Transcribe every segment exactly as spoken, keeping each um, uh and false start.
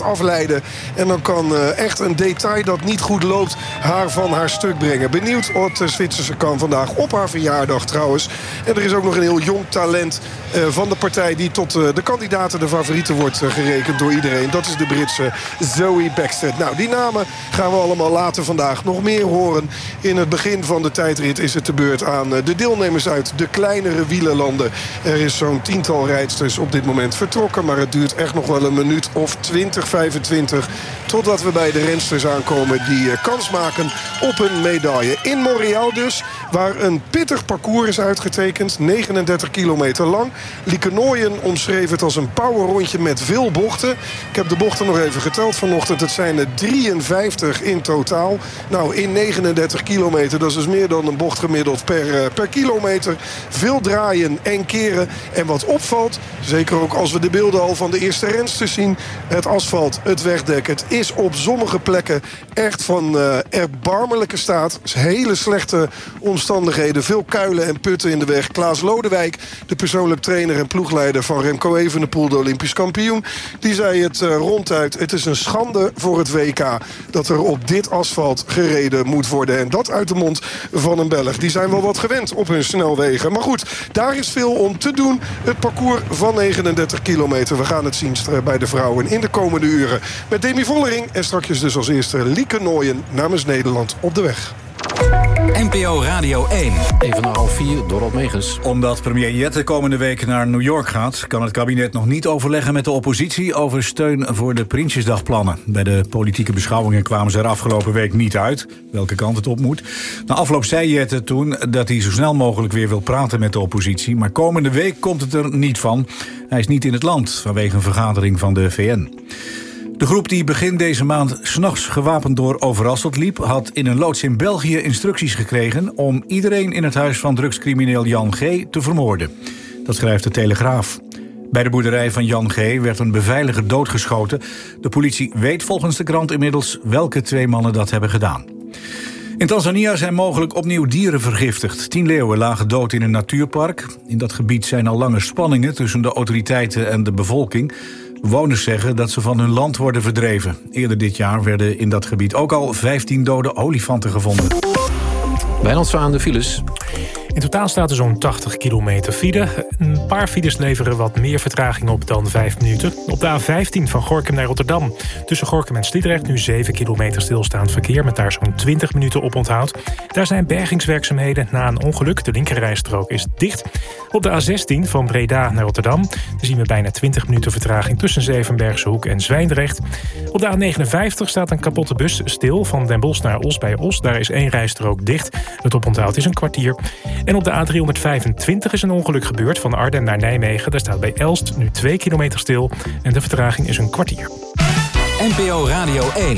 afleiden. En dan kan uh, echt een detail dat niet goed loopt haar van haar stuk brengen. Benieuwd wat de Zwitserse kan vandaag op haar verjaardag trouwens. En er is ook nog een heel jong talent uh, van de partij die tot uh, de kandidaten, de favorieten wordt uh, gerekend door iedereen. Dat is de Britse Zoe Bexted. Nou, die namen gaan we allemaal later vandaag nog meer horen. In het begin van de tijdrit is het de beurt aan uh, de deelnemers uit de kleinere wielerlanden. Er is zo'n tiental rijdsters op dit moment vertrokken, maar het duurt echt nog wel een minuut of twintig, vijfentwintig... totdat we bij de rensters aankomen die uh, kans maken op een medaille. In Montreal dus, waar een pittig parcours is uitgetekend. negenendertig kilometer lang. Lieke Nooyen omschreef het als een powerrondje met veel bochten. Ik heb de bochten nog even geteld vanochtend. Het zijn er drieënvijftig in totaal. Nou, in negenendertig kilometer, dat is dus meer dan een bocht gemiddeld per, uh, per kilometer. Veel draaien en keren. En wat opvalt, zeker ook als we de beelden al van de eerste rensters zien, het asfalt, het wegdek, het is op sommige plekken echt van uh, erbarmelijke staat. Hele slechte omstandigheden. Veel kuilen en putten in de weg. Klaas Lodewijk, de persoonlijk trainer en ploegleider van Remco Evenepoel, de Olympisch kampioen, die zei het uh, ronduit. Het is een schande voor het W K dat er op dit asfalt gereden moet worden. En dat uit de mond van een Belg. Die zijn wel wat gewend op hun snelwegen. Maar goed, daar is veel om te doen. Het parcours van negenendertig kilometer. We gaan het zien bij de vrouwen in de komende uren. Met Demi Vollering en straks dus als eerste Lieke Nooyen namens Nederland op de weg. N P O Radio één. Even na half vier, Dorot Megens. Omdat premier Jette komende week naar New York gaat, kan het kabinet nog niet overleggen met de oppositie over steun voor de Prinsjesdagplannen. Bij de politieke beschouwingen kwamen ze er afgelopen week niet uit welke kant het op moet. Na afloop zei Jette toen dat hij zo snel mogelijk weer wil praten met de oppositie. Maar komende week komt het er niet van. Hij is niet in het land vanwege een vergadering van de V N. De groep die begin deze maand 's nachts gewapend door Overasselt liep, had in een loods in België instructies gekregen om iedereen in het huis van drugscrimineel Jan G. te vermoorden. Dat schrijft de Telegraaf. Bij de boerderij van Jan G. werd een beveiliger doodgeschoten. De politie weet volgens de krant inmiddels welke twee mannen dat hebben gedaan. In Tanzania zijn mogelijk opnieuw dieren vergiftigd. Tien leeuwen lagen dood in een natuurpark. In dat gebied zijn al lange spanningen tussen de autoriteiten en de bevolking. Bewoners zeggen dat ze van hun land worden verdreven. Eerder dit jaar werden in dat gebied ook al vijftien dode olifanten gevonden. Wijnand aan de files. In totaal staat er zo'n tachtig kilometer file. Een paar files leveren wat meer vertraging op dan vijf minuten. Op de A vijftien van Gorinchem naar Rotterdam. Tussen Gorinchem en Sliedrecht nu zeven kilometer stilstaand verkeer, met daar zo'n twintig minuten oponthoud. Daar zijn bergingswerkzaamheden na een ongeluk. De linkerrijstrook is dicht. Op de A zestien van Breda naar Rotterdam. Daar zien we bijna twintig minuten vertraging tussen Zevenbergse Hoek en Zwijndrecht. Op de A negenenvijftig staat een kapotte bus stil van Den Bosch naar Os bij Os. Daar is één rijstrook dicht. Het oponthoud is een kwartier. En op de A driehonderdvijfentwintig is een ongeluk gebeurd van Arnhem naar Nijmegen. Daar staat bij Elst nu twee kilometer stil en de vertraging is een kwartier. N P O Radio één.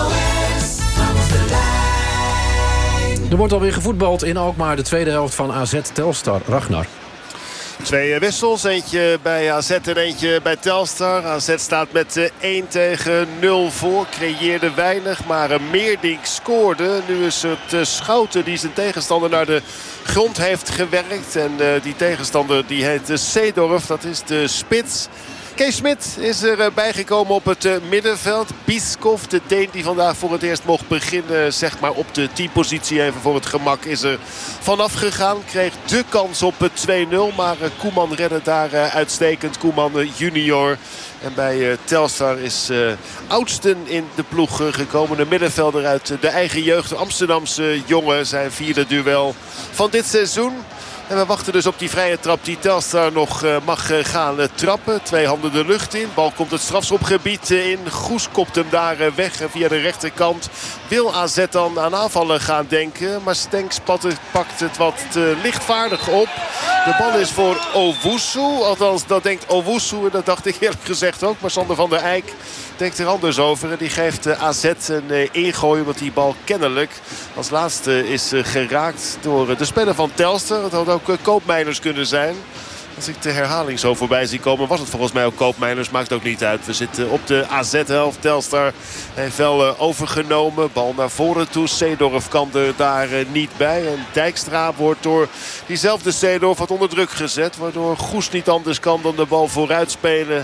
Er wordt alweer gevoetbald in Alkmaar. De tweede helft van A Z Telstar. Ragnar. Twee wissels, eentje bij A Z en eentje bij Telstar. A Z staat met één tegen nul voor, creëerde weinig, maar Meerdink scoorde. Nu is het Schouten die zijn tegenstander naar de grond heeft gewerkt. En die tegenstander die heet Seedorf, dat is de spits. Kees Smit is er bijgekomen op het middenveld. Bieskov, de Deen die vandaag voor het eerst mocht beginnen, zeg maar op de teampositie, even voor het gemak, is er vanaf gegaan. Kreeg de kans op het twee nul, maar Koeman redde daar uitstekend. Koeman junior. En bij Telstar is uh, Oudsten in de ploeg gekomen. De middenvelder uit de eigen jeugd. De Amsterdamse jongen, zijn vierde duel van dit seizoen. En we wachten dus op die vrije trap die Telstar nog uh, mag uh, gaan uh, trappen. Twee handen de lucht in. Bal komt het strafschopgebied uh, in. Goes kopt hem daar uh, weg uh, via de rechterkant. Wil A Z dan aan aanvallen gaan denken. Maar Stenks pakt het wat te lichtvaardig op. De bal is voor Owusu. Althans, dat denkt Owusu. En dat dacht ik eerlijk gezegd ook. Maar Sander van der Eyck denkt er anders over. En die geeft uh, A Z een uh, ingooi. Want die bal kennelijk als laatste is uh, geraakt door uh, de speler van Telstar. Het had ook uh, Koopmeiners kunnen zijn. Als ik de herhaling zo voorbij zie komen, was het volgens mij ook Koopmeiners. Maakt ook niet uit. We zitten op de A Z-helft. Telstar heeft wel uh, overgenomen. Bal naar voren toe. Seedorf kan er daar uh, niet bij. En Dijkstra wordt door diezelfde Seedorf wat onder druk gezet. Waardoor Goes niet anders kan dan de bal vooruit spelen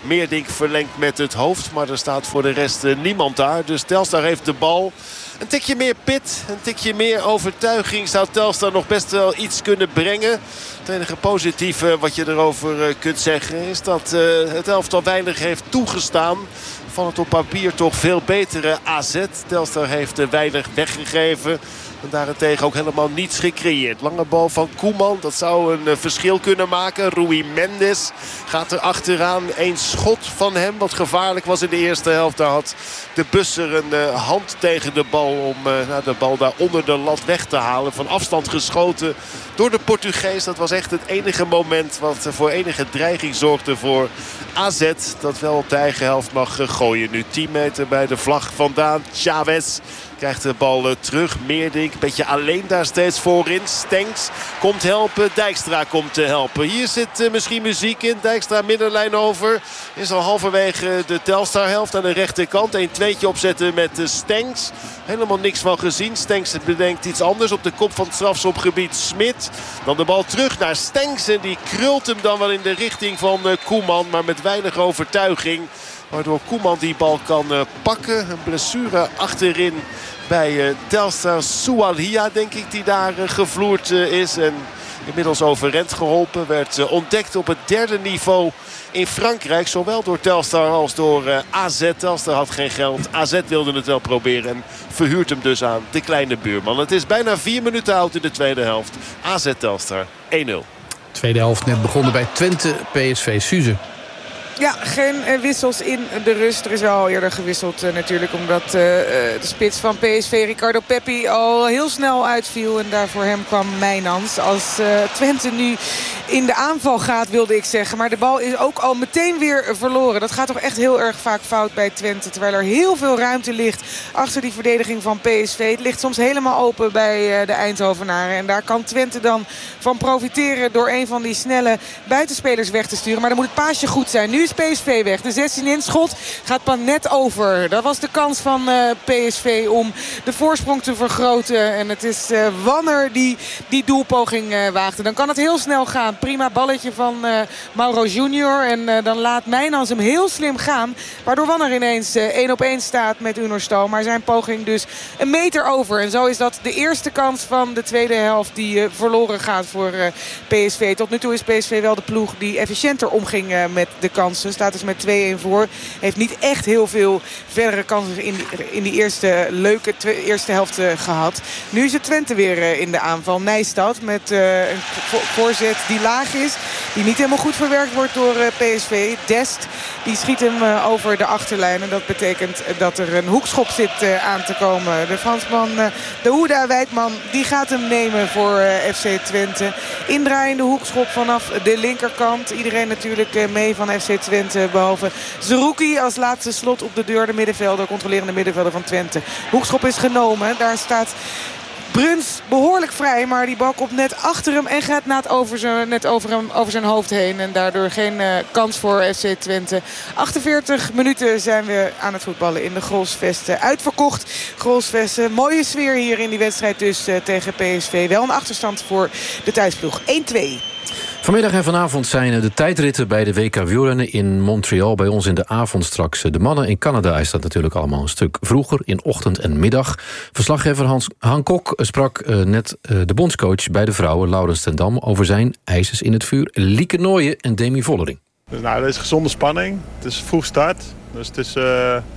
Meerdink verlengt met het hoofd. Maar er staat voor de rest uh, niemand daar. Dus Telstar heeft de bal. Een tikje meer pit, een tikje meer overtuiging zou Telstar nog best wel iets kunnen brengen. Het enige positieve wat je erover kunt zeggen is dat uh, het elftal weinig heeft toegestaan van het op papier toch veel betere A Z. Telstar heeft uh, weinig weggegeven. En daarentegen ook helemaal niets gecreëerd. Lange bal van Koeman. Dat zou een uh, verschil kunnen maken. Rui Mendes gaat er achteraan. Eén schot van hem wat gevaarlijk was in de eerste helft. Daar had de Busser een uh, hand tegen de bal om uh, nou, de bal daar onder de lat weg te halen. Van afstand geschoten door de Portugees. Dat was echt het enige moment wat uh, voor enige dreiging zorgde voor A Z. Dat wel op de eigen helft mag uh, gooien. Nu tien meter bij de vlag vandaan. Chavez krijgt de bal uh, terug. Meerdink een beetje alleen daar steeds voorin. Stenks komt helpen. Dijkstra komt te helpen. Hier zit uh, misschien muziek in. Dijkstra middenlijn over. Is al halverwege de Telstar helft aan de rechterkant. een tweetje opzetten met uh, Stenks. Helemaal niks van gezien. Stenks bedenkt iets anders op de kop van het strafschopgebied. Smit. Dan de bal terug naar Stenks. En die krult hem dan wel in de richting van uh, Koeman. Maar met weinig overtuiging. Waardoor Koeman die bal kan uh, pakken. Een blessure achterin bij uh, Telstar. Soualia denk ik die daar uh, gevloerd uh, is. En inmiddels overeind geholpen. Werd uh, ontdekt op het derde niveau in Frankrijk. Zowel door Telstar als door uh, A Z. Telstar had geen geld. A Z wilde het wel proberen. En verhuurt hem dus aan de kleine buurman. Het is bijna vier minuten oud in de tweede helft. A Z Telstar één nul. Tweede helft net begonnen bij Twente P S V. Suze. Ja, geen uh, wissels in de rust. Er is al eerder gewisseld uh, natuurlijk. Omdat uh, de spits van P S V, Ricardo Pepi, al heel snel uitviel. En daar voor hem kwam Mijnans. Als uh, Twente nu in de aanval gaat, wilde ik zeggen. Maar de bal is ook al meteen weer verloren. Dat gaat toch echt heel erg vaak fout bij Twente. Terwijl er heel veel ruimte ligt achter die verdediging van P S V. Het ligt soms helemaal open bij uh, de Eindhovenaren. En daar kan Twente dan van profiteren door een van die snelle buitenspelers weg te sturen. Maar dan moet het paasje goed zijn. Nu is P S V weg. De zestien in schot gaat pas net over. Dat was de kans van uh, P S V om de voorsprong te vergroten. En het is uh, Wanner die die doelpoging uh, waagde. Dan kan het heel snel gaan. Prima balletje van uh, Mauro Junior. En uh, dan laat Mijnans hem heel slim gaan. Waardoor Wanner ineens uh, één op één staat met Unerstal. Maar zijn poging dus een meter over. En zo is dat de eerste kans van de tweede helft die uh, verloren gaat voor uh, P S V. Tot nu toe is P S V wel de ploeg die efficiënter omging uh, met de kansen. Staat dus met twee-een voor. Heeft niet echt heel veel verdere kansen in die, in die eerste leuke twee, eerste helft uh, gehad. Nu is het Twente weer uh, in de aanval. Nijstad met uh, een voorzet die laag is. Die niet helemaal goed verwerkt wordt door uh, P S V. Dest die schiet hem uh, over de achterlijn. En dat betekent uh, dat er een hoekschop zit uh, aan te komen. De Fransman uh, Daouda Wijtman die gaat hem nemen voor uh, F C Twente. Indraaiende hoekschop vanaf de linkerkant. Iedereen natuurlijk uh, mee van F C Twente. Behalve Zerouki als laatste slot op de deur. De middenvelder, controlerende middenvelder van Twente. Hoekschop is genomen. Daar staat Bruns behoorlijk vrij. Maar die bal komt net achter hem en gaat net over zijn, net over, hem, over zijn hoofd heen. En daardoor geen uh, kans voor F C Twente. achtenveertig minuten zijn we aan het voetballen in de Grolsvesten. Uitverkocht Grolsvesten. Mooie sfeer hier in die wedstrijd dus uh, tegen P S V. Wel een achterstand voor de thuisploeg. één twee. Vanmiddag en vanavond zijn de tijdritten bij de W K wielrennen in Montreal. Bij ons in de avond straks. De mannen in Canada is dat natuurlijk allemaal een stuk vroeger. In ochtend en middag. Verslaggever Hans Han Kok sprak uh, net uh, de bondscoach bij de vrouwen, Laurens ten Dam, over zijn ijzers in het vuur. Lieke Nooijen en Demi Vollering. Dus, nou, dat is gezonde spanning. Het is vroeg start. Dus het is, uh,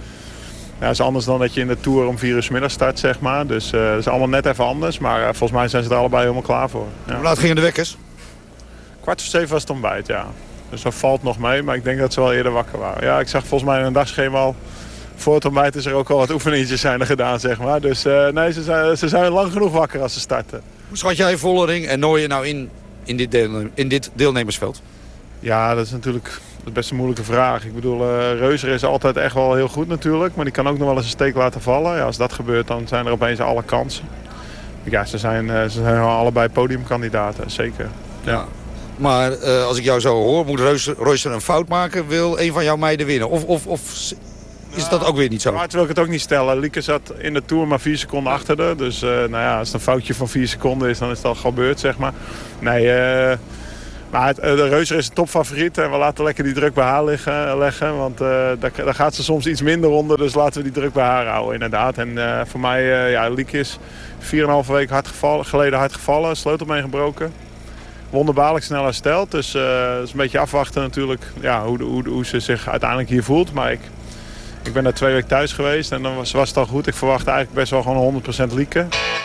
ja, het is anders dan dat je in de Tour om vier uur 's middag start, zeg maar. Dus uh, het is allemaal net even anders. Maar uh, volgens mij zijn ze er allebei helemaal klaar voor. Ja. Hoe laat gingen de wekkers? Kwart voor zeven was het ontbijt, ja. Dus dat valt nog mee, maar ik denk dat ze wel eerder wakker waren. Ja, ik zag volgens mij in een dagschema al, voor het ontbijt is er ook al wat oefeningetjes zijn er gedaan, zeg maar. Dus uh, nee, ze zijn, ze zijn lang genoeg wakker als ze starten. Hoe schat jij Vollering en Nooijen nou in, in, dit deel, in dit deelnemersveld? Ja, dat is natuurlijk best een moeilijke vraag. Ik bedoel, uh, Reuser is altijd echt wel heel goed natuurlijk, maar die kan ook nog wel eens een steek laten vallen. Ja, als dat gebeurt, dan zijn er opeens alle kansen. Ja, ze zijn, uh, ze zijn allebei podiumkandidaten, zeker. Ja. Ja. Maar uh, als ik jou zo hoor, moet Reuser een fout maken, wil een van jouw meiden winnen? Of, of, of is dat ook weer niet zo? Maar het wil ik het ook niet stellen. Lieke zat in de Tour maar vier seconden achter haar. Dus uh, nou ja, als het een foutje van vier seconden is, dan is het al gebeurd, zeg maar. Nee, uh, Maar het, de Reuser is een topfavoriet en we laten lekker die druk bij haar liggen, leggen. Want uh, daar, daar gaat ze soms iets minder onder, dus laten we die druk bij haar houden inderdaad. En uh, voor mij, uh, ja, Lieke is vier en een halve week hard gevallen, geleden hard gevallen, sleutelbeen gebroken. Wonderbaarlijk snel hersteld, dus uh, het is een beetje afwachten natuurlijk ja, hoe, hoe, hoe ze zich uiteindelijk hier voelt. Maar ik, ik ben daar twee weken thuis geweest en dan was, was het al goed. Ik verwacht eigenlijk best wel gewoon honderd procent Lieke.